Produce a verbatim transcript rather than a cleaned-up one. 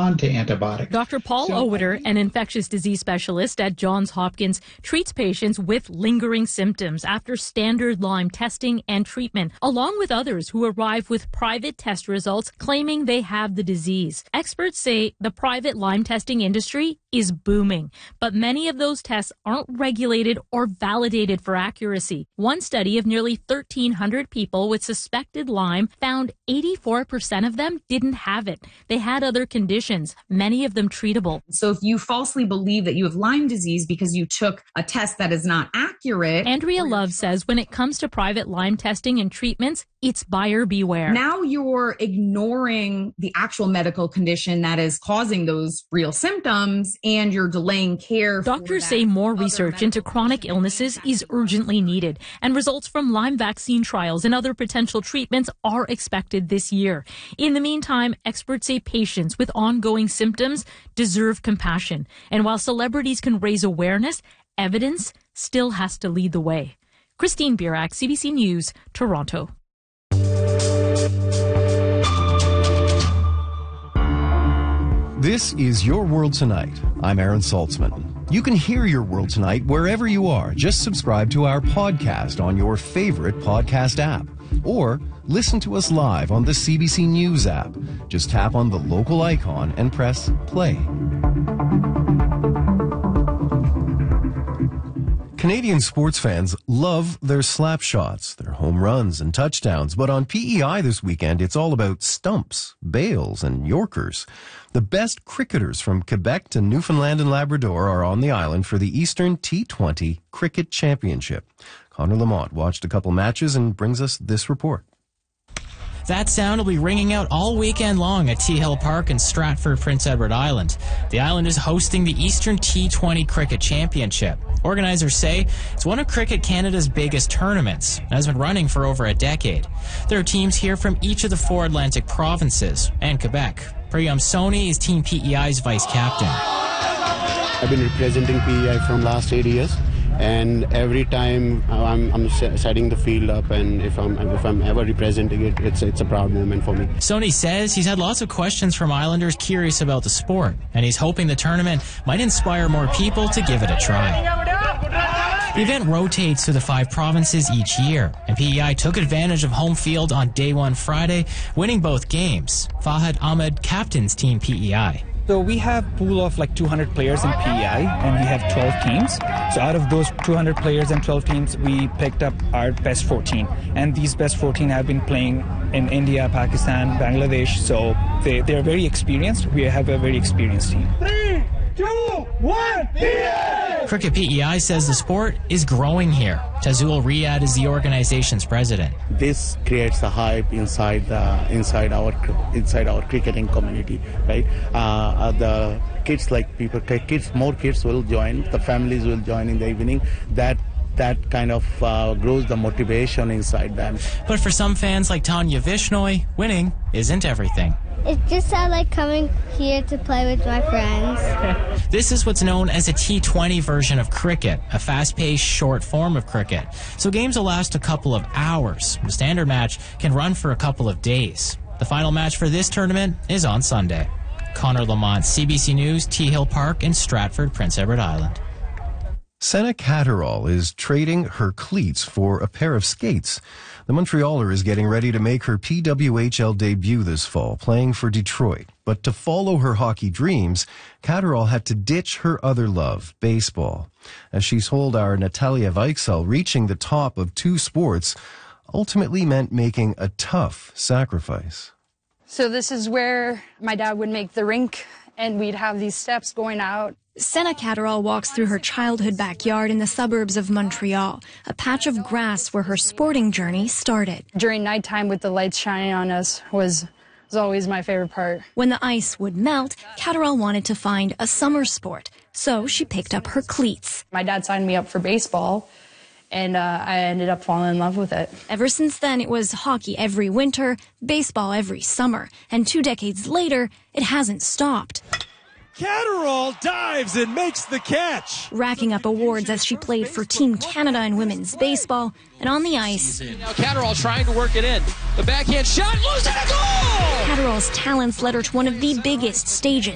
respond to antibiotics. Doctor Paul So, Owiter, an infectious disease specialist at Johns Hopkins, treats patients with lingering symptoms after standard Lyme testing and treatment, along with others who arrive with private test results claiming they have the disease. Experts say the private Lyme testing industry is booming, but many of those tests aren't regulated or validated for accuracy. One study of nearly thirteen hundred people with suspected Lyme found eighty-four percent of them didn't have it. They had other conditions, many of them treatable. So if you falsely believe that you have Lyme disease because you took a test that is not accurate. Andrea Love says when it comes to private Lyme testing and treatments, it's buyer beware. Now you're ignoring the actual medical condition that is causing those real symptoms, and you're delaying care. Doctors say more research into chronic illnesses is urgently needed, and results from Lyme vaccine trials and other potential treatments are expected this year. In the meantime, experts say patients with ongoing symptoms deserve compassion. And while celebrities can raise awareness, evidence still has to lead the way. Christine Birak, C B C News, Toronto. This is Your World Tonight. I'm Aaron Saltzman. You can hear Your World Tonight wherever you are. Just subscribe to our podcast on your favorite podcast app. Or listen to us live on the C B C News app. Just tap on the local icon and press play. Canadian sports fans love their slap shots, their home runs and touchdowns, but on P E I this weekend, it's all about stumps, bails, and Yorkers. The best cricketers from Quebec to Newfoundland and Labrador are on the island for the Eastern T twenty Cricket Championship. Connor Lamont watched a couple matches and brings us this report. That sound will be ringing out all weekend long at T Hill Park in Stratford, Prince Edward Island. The island is hosting the Eastern T twenty Cricket Championship. Organizers say it's one of Cricket Canada's biggest tournaments and has been running for over a decade. There are teams here from each of the four Atlantic provinces and Quebec. Priyam Soni is Team P E I's vice captain. I've been representing P E I from last eight years. And every time I'm, I'm setting the field up, and if I'm if I'm ever representing it, it's it's a proud moment for me. Sony says he's had lots of questions from Islanders curious about the sport, and he's hoping the tournament might inspire more people to give it a try. The event rotates through the five provinces each year, and P E I took advantage of home field on day one Friday, winning both games. Fahad Ahmed captains Team P E I. So we have a pool of like two hundred players in P E I, and we have twelve teams. So out of those two hundred players and twelve teams, we picked up our best fourteen. And these best fourteen have been playing in India, Pakistan, Bangladesh. So they, they're very experienced. We have a very experienced team. Three, two, one, P E I! Cricket P E I says the sport is growing here. Tazul Riyad is the organization's president. This creates a hype inside uh, inside our inside our cricketing community, right? Uh, the kids, like people, kids, more kids will join. The families will join in the evening. That that kind of uh, grows the motivation inside them. But for some fans like Tanya Vishnoi, winning isn't everything. It just I like coming here to play with my friends. This is what's known as a T twenty version of cricket, a fast-paced, short form of cricket. So games will last a couple of hours. The standard match can run for a couple of days. The final match for this tournament is on Sunday. Connor Lamont, C B C News, T Hill Park in Stratford, Prince Edward Island. Senna Catterall is trading her cleats for a pair of skates. The Montrealer is getting ready to make her P W H L debut this fall, playing for Detroit. But to follow her hockey dreams, Catterall had to ditch her other love, baseball. As she told our Natalia Weichsel, reaching the top of two sports ultimately meant making a tough sacrifice. So this is where my dad would make the rink, and we'd have these steps going out. Senna Catterall walks through her childhood backyard in the suburbs of Montreal, a patch of grass where her sporting journey started. During nighttime with the lights shining on us was, was always my favorite part. When the ice would melt, Catterall wanted to find a summer sport, so she picked up her cleats. My dad signed me up for baseball, and uh, I ended up falling in love with it. Ever since then, it was hockey every winter, baseball every summer, and two decades later, it hasn't stopped. Catterall dives and makes the catch. Racking up awards as she played for Team Canada in women's baseball and on the ice. Now Catterall trying to work it in. The backhand shot, losing a goal! Catterall's talents led her to one of the biggest stages